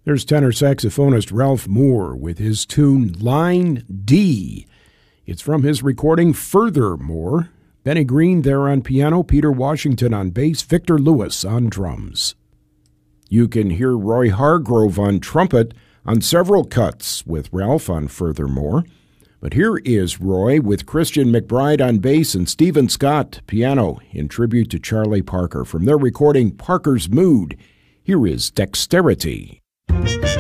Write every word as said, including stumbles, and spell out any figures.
There's tenor saxophonist Ralph Moore with his tune Line D. It's from his recording Furthermore. Benny Green there on piano, Peter Washington on bass, Victor Lewis on drums. You can hear Roy Hargrove on trumpet on several cuts with Ralph on Furthermore. But here is Roy with Christian McBride on bass and Stephen Scott piano in tribute to Charlie Parker from their recording Parker's Mood. Here is Dexterity.